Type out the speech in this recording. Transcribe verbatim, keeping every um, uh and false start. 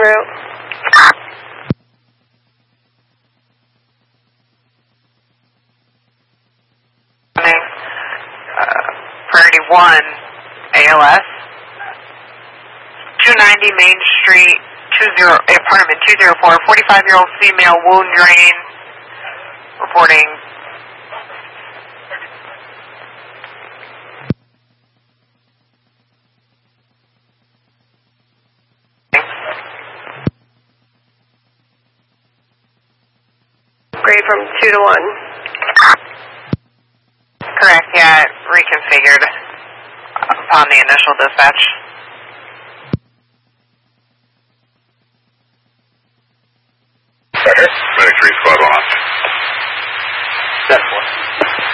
route. Uh, Priority one, A L S. two ninety Main Street, two zero, apartment two zero four, forty-five-year-old female, wound drain, reporting. Grade from two to one. Correct, yeah, it reconfigured upon the initial dispatch.